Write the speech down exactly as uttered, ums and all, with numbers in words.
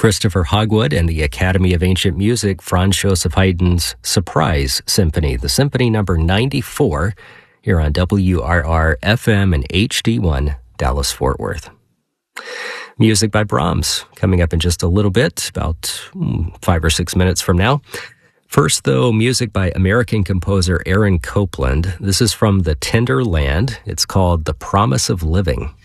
Christopher Hogwood and the Academy of Ancient Music, Franz Joseph Haydn's Surprise Symphony, the Symphony number ninety-four, here on W R R F M and H D one, Dallas-Fort Worth. Music by Brahms, coming up in just a little bit, about five or six minutes from now. First, though, music by American composer Aaron Copland. This is from The Tender Land. It's called The Promise of Living.